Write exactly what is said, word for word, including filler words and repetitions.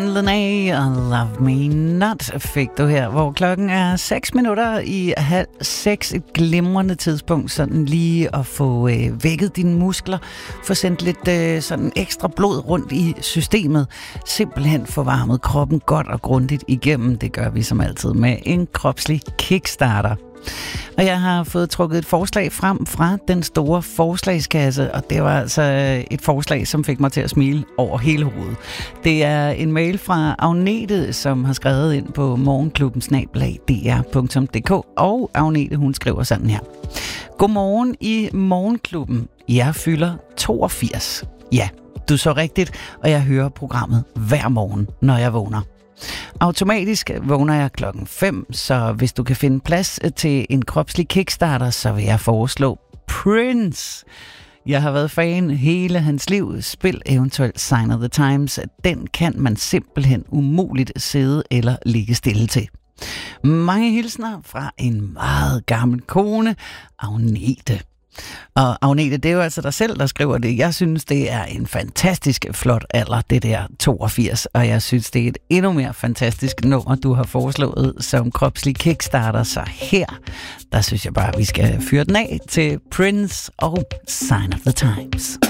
Lenay og Love Me Not fik du her, hvor klokken er seks minutter i halv seks. Et glimrende tidspunkt, sådan lige at få øh, vækket dine muskler, få sendt lidt øh, sådan ekstra blod rundt i systemet, simpelthen få varmet kroppen godt og grundigt igennem. Det gør vi som altid med en kropslig kickstarter. Og jeg har fået trukket et forslag frem fra den store forslagskasse, og det var altså et forslag, som fik mig til at smile over hele hovedet. Det er en mail fra Agnete, som har skrevet ind på morgenklubben snabel-a d r punktum d k, og Agnete, hun skriver sådan her. Godmorgen i morgenklubben. Jeg fylder toogfirs. Ja, du så rigtigt, og jeg hører programmet hver morgen, når jeg vågner. Automatisk vågner jeg klokken fem, så hvis du kan finde plads til en kropslig kickstarter, så vil jeg foreslå Prince. Jeg har været fan hele hans liv. Spil eventuelt Sign of the Times. Den kan man simpelthen umuligt sidde eller ligge stille til. Mange hilsner fra en meget gammel kone, Agnete. Og Agnete, det er jo altså dig selv, der skriver det. Jeg synes, det er en fantastisk flot alder, det der toogfirs. Og jeg synes, det er et endnu mere fantastisk nummer, du har foreslået som kropslig kickstarter. Så her, der synes jeg bare, vi skal fyre den af til Prince og Sign of the Times.